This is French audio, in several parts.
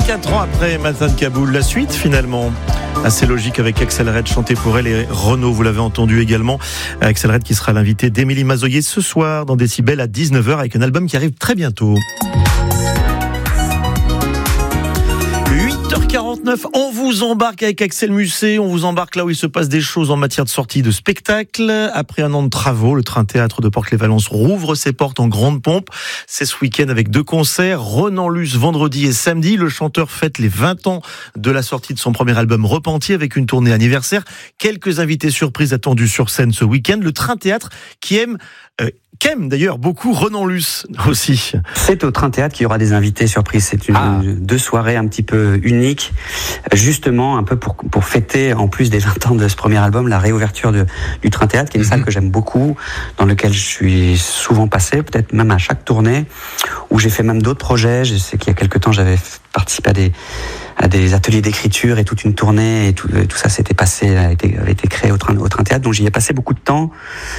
24 ans après Matin de Kaboul, la suite finalement assez logique avec Axel Red, chanté pour elle, et Renaud, vous l'avez entendu également. Axel Red qui sera l'invité d'Émilie Mazoyer ce soir dans Décibel à 19h avec un album qui arrive très bientôt. 8h49, on vous embarque avec Axel Musset, on vous embarque là où il se passe des choses en matière de sortie de spectacle. Après un an de travaux, le Train Théâtre de Port-Clévalence rouvre ses portes en grande pompe. C'est ce week-end avec 2 concerts, Renan Luce vendredi et samedi. Le chanteur fête les 20 ans de la sortie de son premier album Repenti avec une tournée anniversaire. Quelques invités surprises attendus sur scène ce week-end. Le Train Théâtre qu'aime d'ailleurs beaucoup Renan Luce aussi. C'est au Train Théâtre qu'il y aura des invités surprises. C'est 2 soirées un petit peu uniques, justement un peu pour fêter, en plus des 20 ans de ce premier album, la réouverture du Train Théâtre, qui est une salle que j'aime beaucoup, dans laquelle je suis souvent passé, peut-être même à chaque tournée, où j'ai fait même d'autres projets. Je sais qu'il y a quelques temps, j'avais participé à des ateliers d'écriture et toute une tournée, et tout ça avait été créé au Train Théâtre, donc j'y ai passé beaucoup de temps,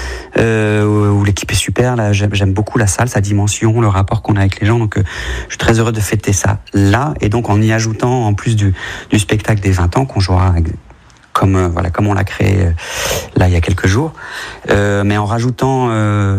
où l'équipe est super. Là, j'aime beaucoup la salle, sa dimension, le rapport qu'on a avec les gens, donc je suis très heureux de fêter ça là, et donc en y ajoutant, en plus du spectacle des 20 ans qu'on jouera comme on l'a créé là il y a quelques jours, mais en rajoutant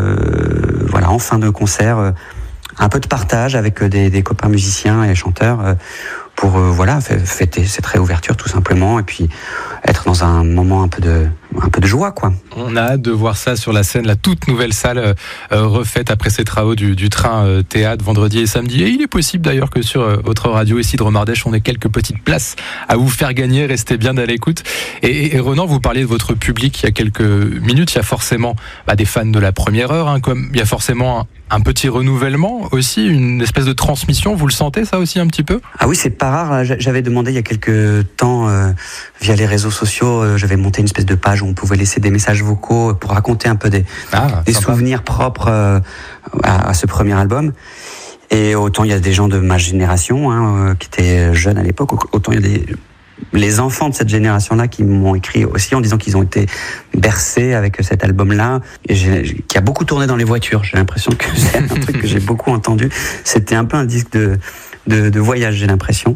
en fin de concert un peu de partage avec des copains musiciens et chanteurs, pour fêter cette réouverture tout simplement, et puis être dans un moment un peu de joie, quoi. On a hâte de voir ça sur la scène, la toute nouvelle salle refaite après ces travaux du Train Théâtre vendredi et samedi. Et il est possible d'ailleurs que sur votre radio ici de Romardèche, on ait quelques petites places à vous faire gagner. Restez bien à l'écoute. Et Renan, vous parliez de votre public il y a quelques minutes. Il y a forcément des fans de la première heure, comme il y a forcément un petit renouvellement aussi, une espèce de transmission. Vous le sentez ça aussi un petit peu ? Ah oui, c'est pas rare. J'avais demandé il y a quelques temps via les réseaux sociaux, j'avais monté une espèce de page où on pouvait laisser des messages vocaux pour raconter un peu des souvenirs propres à ce premier album. Et autant il y a des gens de ma génération qui étaient jeunes à l'époque, autant il y a les enfants de cette génération-là qui m'ont écrit aussi en disant qu'ils ont été bercés avec cet album-là, qui a beaucoup tourné dans les voitures. J'ai l'impression que c'est un truc que j'ai beaucoup entendu. C'était un peu un disque de voyage, j'ai l'impression.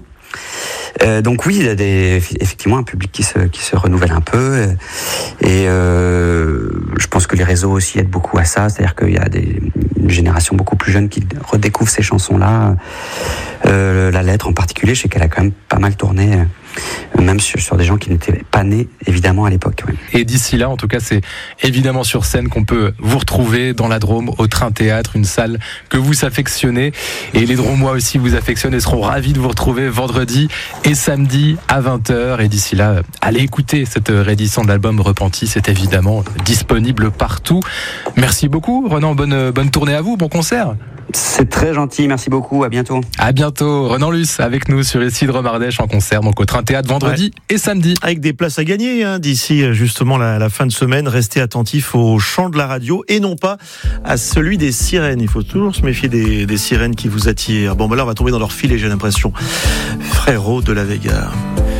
Donc oui, il y a effectivement un public qui se renouvelle un peu, et je pense que les réseaux aussi aident beaucoup à ça. C'est-à-dire qu'il y a une génération beaucoup plus jeune qui redécouvre ces chansons-là. La lettre en particulier, je sais qu'elle a quand même pas mal tourné, même sur des gens qui n'étaient pas nés évidemment à l'époque. Ouais. Et d'ici là, en tout cas, c'est évidemment sur scène qu'on peut vous retrouver dans la Drôme, au Train Théâtre, une salle que vous affectionnez, et les Drômois aussi vous affectionnent et seront ravis de vous retrouver vendredi et samedi à 20h. Et d'ici là, allez écouter cette réédition de l'album Repenti, c'est évidemment disponible partout. Merci beaucoup Renan, bonne tournée à vous, bon concert. C'est très gentil, merci beaucoup, à bientôt. À bientôt, Renan Luce avec nous sur ici de Romardèche en concert, donc au Train Théâtre vendredi et samedi. Avec des places à gagner d'ici justement la fin de semaine. Restez attentifs au chant de la radio et non pas à celui des sirènes. Il faut toujours se méfier des sirènes qui vous attirent. Bon, là on va tomber dans leur filet, j'ai l'impression. Frérot de la Vega.